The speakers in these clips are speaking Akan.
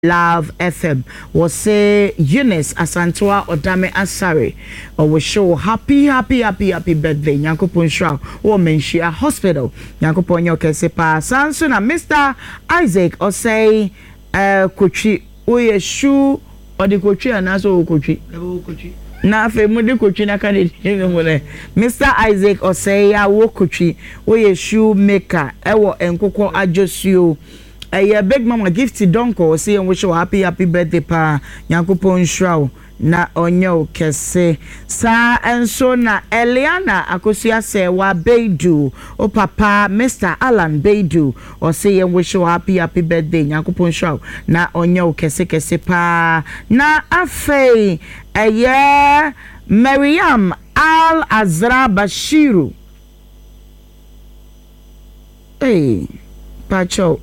Love FM was say Eunice Asantua Odame Asare or we show happy birthday Nyankopon Shra or Menshia Hospital Nyankopon Yokese pa Sanso na Mr. Isaac or say Kochi oye shoe or the Kochi and also Kochi na fe mudi Kochi na kanedi Mr. Isaac or say ya wo Kochi oye shoe maker ewo enkoko ajosio Big Mama Gifty Donko say and wish you happy birthday pa Nyankopon Shraw na onyo kese sa enso na Eliana Akosia say wa Beidu o papa Mr. Alan Beidu or say and wish you happy birthday Nyankopon Shraw na onyo kese pa na afei Maryam Al Azra Bashiru pacho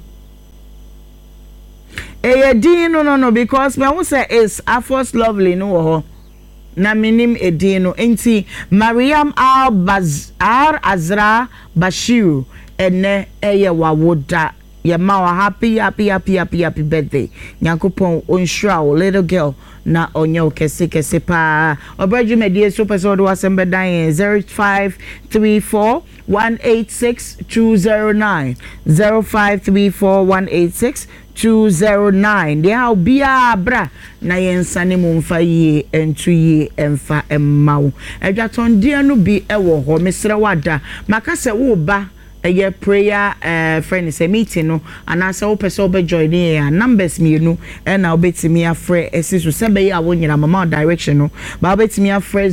no because me who say is Afos Lovely no na minim edino enti Mariam Al Azra Bashiru ene wawoda ya ma happy birthday Nyankopon onhra little girl na onyo kese pa obraju medie so person do asembe dan 0534186209 0534186209 dia obia bra na yensane mumfa yi entu yi emfa emmawo edwaton dia no bi ewo ho mesre wada makase wo ba a prayer friend is a meeting no and as a person be joining ya numbers mienu and I'll bet me a friend esisu sebe ya wonyina mama direction no but I'll bet me a friend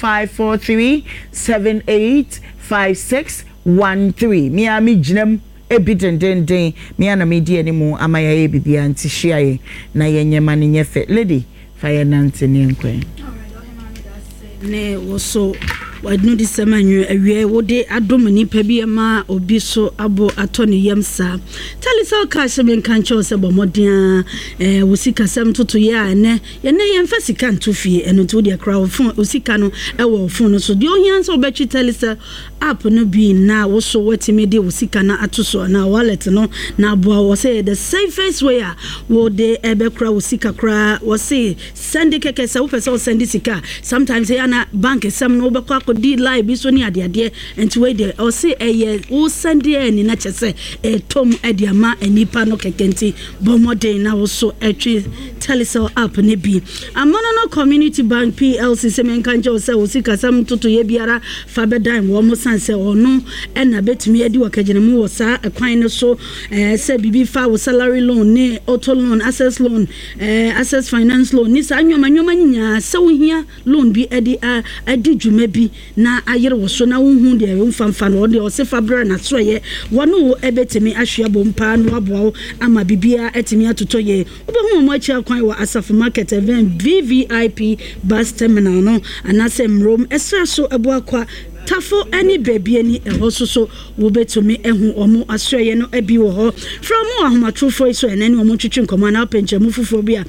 0543785613 me ami jinem ebidenden me ana me di animu amaya ye bibia nti hia na yenyema ne nyefe lady fire nante ne nkwen ne woso wadnu di semanyu awie wode adomani pa bi ma obi so abo atoni yamsa talisal cash men kan cho se bomodia wosika sem toto ya ne yemfa sika ntofie eno to de kra ofun osika no ewo ofun no so de ohian so obechi talisal app no bi na wo so watime de wosika na atoso na wallet no na abo wo say the safest way wo de ebe kra wosika kra wo say send keke se wo pese wo send sika sometimes ya na bank sem no obekwa di live bi so ni ade enti we dey o say wo send ni na chese tom adiama enipa no kekenti bomode na wo so etwi telecell app ne bi amono no community bank PLC semen kanje o say wo sika sam toto ye biara fa bedan wo mo sanse ono na betumi adi wakagene mu wo sa ekwan no so say bibi fa wo salary loan ne auto loan access loan access finance loan ni sa nwoma nya se wo hia loan bi adi dwuma bi na ayere wo so na wonhu de wonfamfa no de o se fabra na so ye wono ebetimi ahwea bompa no aboa ama bibia etimi atoto ye obehu mo achi akwan wa Asaf Market event VVIP bus terminal no anase mrom esra so aboa kwa tafo any baby any so wo betumi ehu omo asreye no abi wo ho from ahoma trufo so enani omo twetwe nkoma na penche mu fufuro bia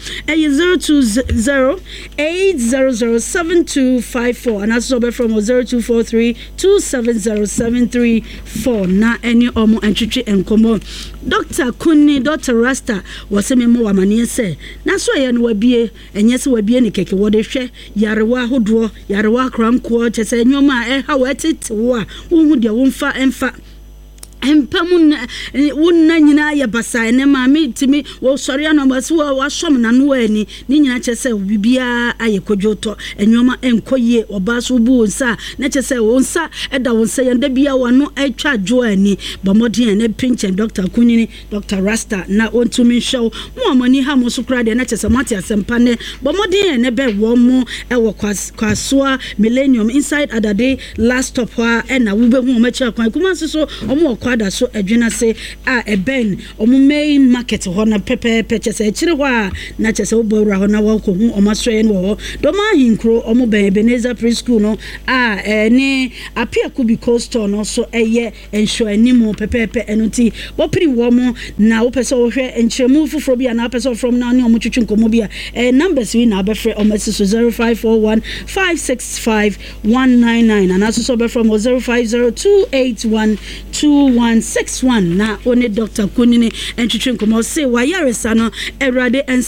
0208007254 and also be from 0243270734 na any omo entwetwe enkomo Dr. Kunni Dr. Rasta was memo wa mane se na so ye no wabie enye se wabie ne keke wo de hwe yarewa hodo yarewa kranko chese nyoma ha wa wo de wonfa emfa empamun wonna nyina ya basa ne maame timi wo sori anobasi wa som na no ani ni nyina chese bibia ayekodwoto enwoma enkoye obaso bu nsa na chese wo nsa eda wo nsa yanda bia wano atwa dwo ani bomodin ne pinchen Dr. Kunini Dr. Rasta na ontumi show mo amani ha mo so kra de na chese mati asempa ne bomodin ne be wo mo ewo kwasoa millennium inside adade last stop wa na wo be hu o machi akwan kuma so omo kwada so adwena se ben omo main market ho na pepe chese akire ho na chese obowura ho na wo ko hu omo soye no ho do ma hinkro omo ben Ebenezer preschool no ne apia kubi coastal no so ensho animo pepe enuti wo pri wo mo na wo pese wo hwe enchemu fufuro bia na pese from na ne omo twetwe nkomo bia numbers we na be free omo 0541565199 and also be from 05028121 8161 na one Dr. Kunini entwetwe nkomo say wayaresa no Erade